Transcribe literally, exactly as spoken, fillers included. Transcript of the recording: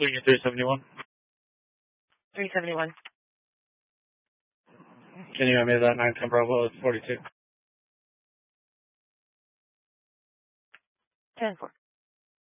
Union three seventy-one. three seventy-one. Can you have me that nine ten Bravo forty-two? ten four.